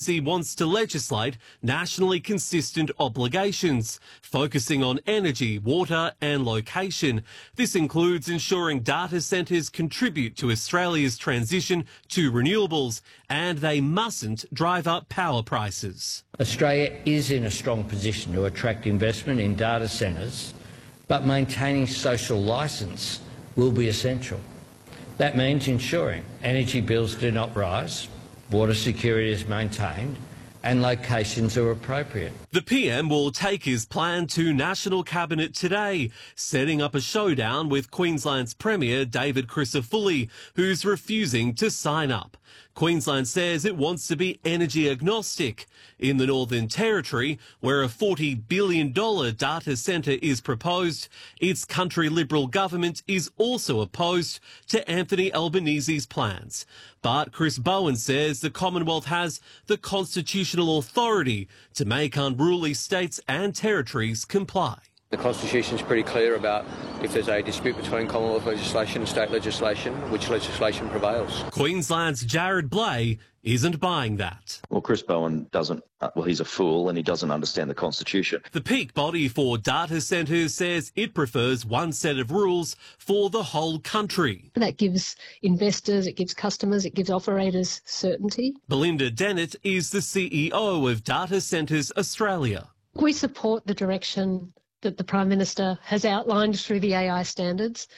agency wants to legislate nationally consistent obligations, focusing on energy, water and location. This includes ensuring data centres contribute to Australia's transition to renewables, and they mustn't drive up power prices. Australia is in a strong position to attract investment in data centres, but maintaining social licence will be essential. That means ensuring energy bills do not rise, water security is maintained and locations are appropriate. The PM will take his plan to National Cabinet today, setting up a showdown with Queensland's Premier David Crisafulli, who's refusing to sign up. Queensland says it wants to be energy agnostic. In the Northern Territory, where a $40 billion data centre is proposed, its country Liberal government is also opposed to Anthony Albanese's plans. But Chris Bowen says the Commonwealth has the constitutional authority to make unruly states and territories comply. The Constitution is pretty clear about if there's a dispute between Commonwealth legislation and state legislation, which legislation prevails. Queensland's Jared Blay isn't buying that. Well, Chris Bowen doesn't, he's a fool and he doesn't understand the Constitution. The peak body for data centres says it prefers one set of rules for the whole country. That gives investors, it gives customers, it gives operators certainty. Belinda Dennett is the CEO of Data Centres Australia. We support the direction that the Prime Minister has outlined through the AI standards.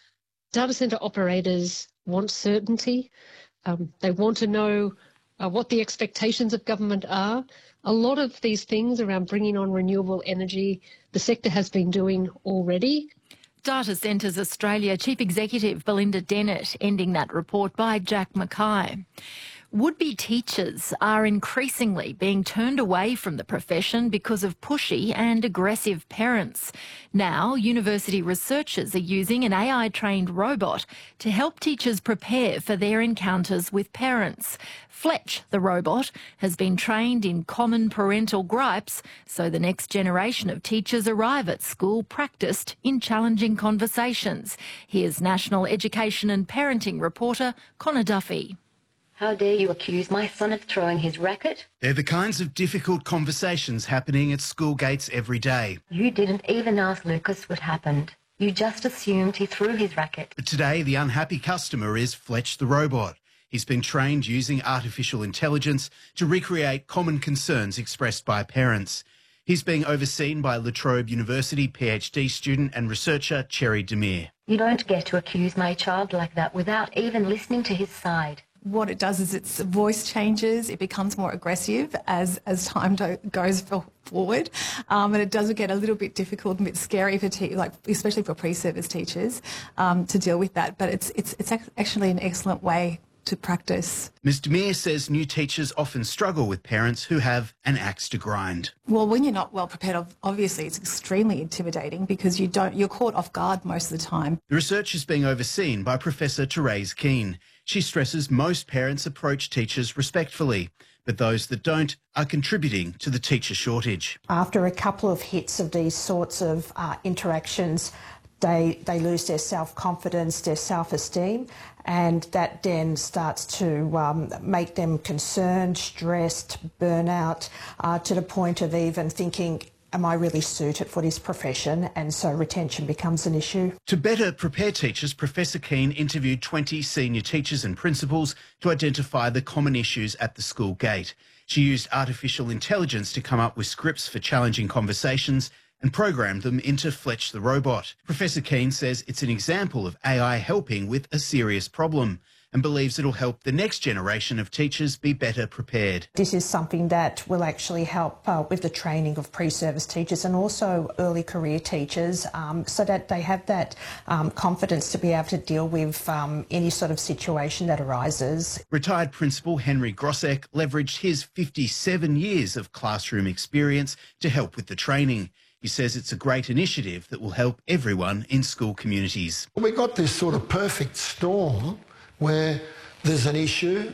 Data centre operators want certainty. They want to know what the expectations of government are. A lot of these things around bringing on renewable energy, the sector has been doing already. Data Centres Australia Chief Executive Belinda Dennett ending that report by Jack Mackay. Would-be teachers are increasingly being turned away from the profession because of pushy and aggressive parents. Now, university researchers are using an AI-trained robot to help teachers prepare for their encounters with parents. Fletch, the robot, has been trained in common parental gripes, so the next generation of teachers arrive at school practised in challenging conversations. Here's National Education and Parenting reporter Connor Duffy. How dare you accuse my son of throwing his racket? They're the kinds of difficult conversations happening at school gates every day. You didn't even ask Lucas what happened. You just assumed he threw his racket. But today, the unhappy customer is Fletch the robot. He's been trained using artificial intelligence to recreate common concerns expressed by parents. He's being overseen by La Trobe University PhD student and researcher Cherry Demir. You don't get to accuse my child like that without even listening to his side. What it does is its voice changes, it becomes more aggressive as time goes forward, and it does get a little bit difficult and a bit scary for especially for pre-service teachers to deal with that. But it's actually an excellent way to practice. Ms Demir says new teachers often struggle with parents who have an axe to grind. Well, when you're not well prepared, obviously it's extremely intimidating because you're caught off guard most of the time. The research is being overseen by Professor Therese Keane. She stresses most parents approach teachers respectfully, but those that don't are contributing to the teacher shortage. After a couple of hits of these sorts of interactions, they lose their self-confidence, their self-esteem, and that then starts to make them concerned, stressed, burnout, to the point of even thinking, am I really suited for this profession? And so retention becomes an issue. To better prepare teachers, Professor Keane interviewed 20 senior teachers and principals to identify the common issues at the school gate. She used artificial intelligence to come up with scripts for challenging conversations and programmed them into Fletch the robot. Professor Keane says it's an example of AI helping with a serious problem and believes it'll help the next generation of teachers be better prepared. This is something that will actually help with the training of pre-service teachers and also early career teachers so that they have that confidence to be able to deal with any sort of situation that arises. Retired Principal Henry Grossek leveraged his 57 years of classroom experience to help with the training. He says it's a great initiative that will help everyone in school communities. We've got this sort of perfect storm where there's an issue,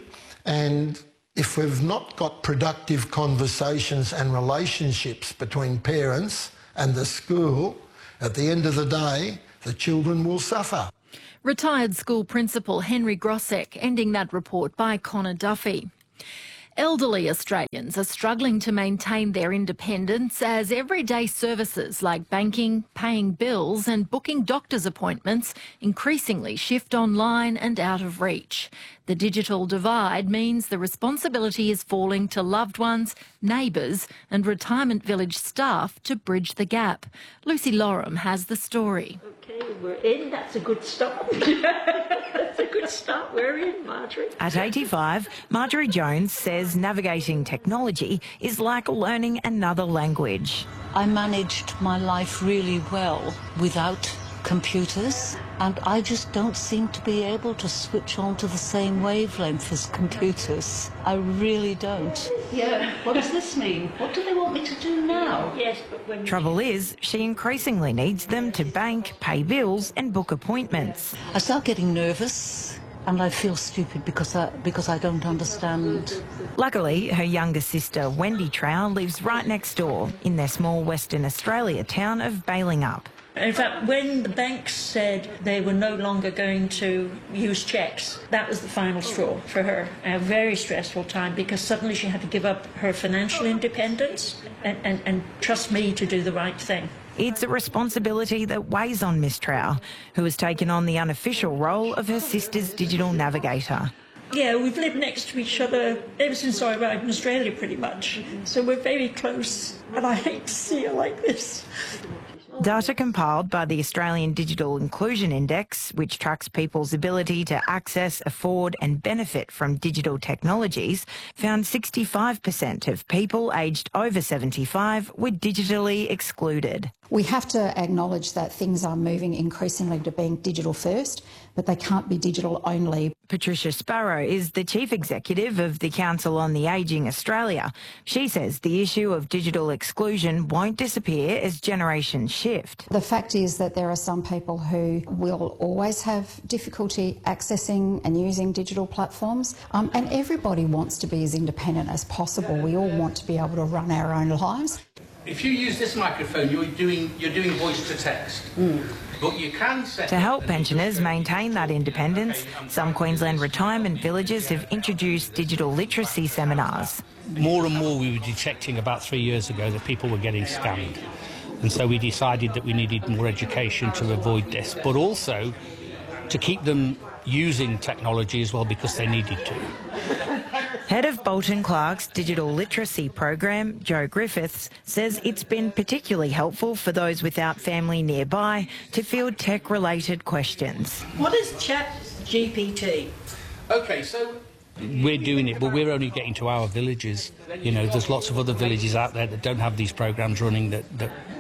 and if we've not got productive conversations and relationships between parents and the school, at the end of the day, the children will suffer. Retired school principal Henry Grossek ending that report by Connor Duffy. Elderly Australians are struggling to maintain their independence as everyday services like banking, paying bills and booking doctor's appointments increasingly shift online and out of reach. The digital divide means the responsibility is falling to loved ones, neighbours and retirement village staff to bridge the gap. Lucy Lorem has the story. OK, we're in. That's a good start. That's a good start. We're in, Marjorie. At 85, Marjorie Jones says navigating technology is like learning another language. I managed my life really well without computers, and I just don't seem to be able to switch on to the same wavelength as computers. I really don't. Yeah, what does this mean? What do they want me to do now? Yes, but when Trouble is, she increasingly needs them to bank, pay bills and book appointments. I start getting nervous and I feel stupid because I don't understand. Luckily, her younger sister, Wendy Trow, lives right next door in their small Western Australia town of Balingup. In fact, when the banks said they were no longer going to use cheques, that was the final straw for her. A very stressful time because suddenly she had to give up her financial independence and trust me to do the right thing. It's a responsibility that weighs on Miss Trow, who has taken on the unofficial role of her sister's digital navigator. Yeah, we've lived next to each other ever since I arrived in Australia, pretty much. So we're very close, and I hate to see her like this. Data compiled by the Australian Digital Inclusion Index, which tracks people's ability to access, afford and benefit from digital technologies, found 65% of people aged over 75 were digitally excluded. We have to acknowledge that things are moving increasingly to being digital first, but they can't be digital only. Patricia Sparrow is the Chief Executive of the Council on the Ageing Australia. She says the issue of digital exclusion won't disappear as generations shift. The fact is that there are some people who will always have difficulty accessing and using digital platforms, and everybody wants to be as independent as possible. We all want to be able to run our own lives. If you use this microphone, you're doing voice to text. But you can set to help pensioners maintain that independence, some Queensland retirement villages have introduced digital literacy seminars. More and more we were detecting about 3 years ago that people were getting scammed. And so we decided that we needed more education to avoid this, but also to keep them using technology as well because they needed to. Head of Bolton Clark's digital literacy program, Joe Griffiths, says it's been particularly helpful for those without family nearby to field tech-related questions. What is ChatGPT? OK, so we're doing it, but we're only getting to our villages. You know, there's lots of other villages out there that don't have these programs running that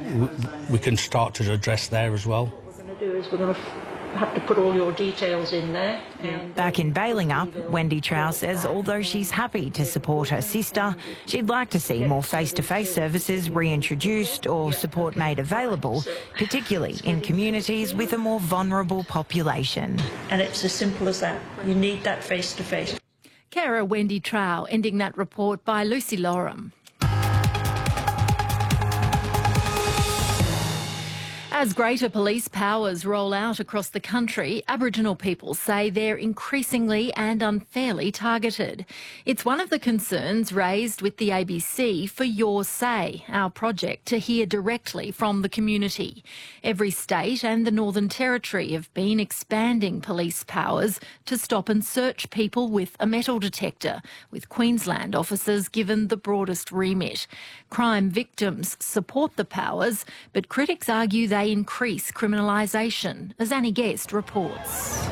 we can start to address there as well. What we're going to do is we're going to have to put all your details in there. Back in Balingup, Wendy Trow says although she's happy to support her sister, she'd like to see more face-to-face services reintroduced or support made available, particularly in communities with a more vulnerable population. And it's as simple as that. You need that face-to-face. Carer Wendy Trow, ending that report by Lucy Lorem. As greater police powers roll out across the country, Aboriginal people say they're increasingly and unfairly targeted. It's one of the concerns raised with the ABC for Your Say, our project to hear directly from the community. Every state and the Northern Territory have been expanding police powers to stop and search people with a metal detector, with Queensland officers given the broadest remit. Crime victims support the powers, but critics argue they increase criminalisation, as Annie Guest reports.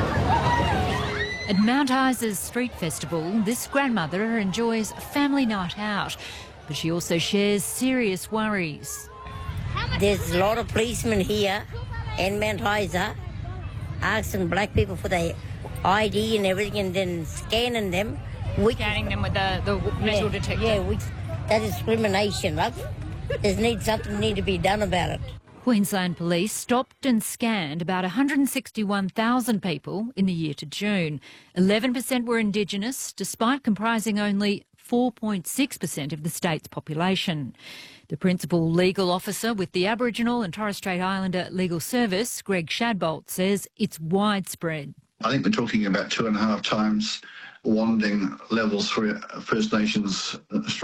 At Mount Isa's Street Festival, this grandmother enjoys a family night out, but she also shares serious worries. There's a lot of policemen here in Mount Isa asking black people for their ID and everything and then scanning them. Scanning them with the metal detector? Yeah, that is discrimination, right? Something need to be done about it. Queensland Police stopped and scanned about 161,000 people in the year to June. 11% were Indigenous, despite comprising only 4.6% of the state's population. The principal legal officer with the Aboriginal and Torres Strait Islander Legal Service, Greg Shadbolt, says it's widespread. I think we're talking about 2.5 times warning levels for First Nations Australia.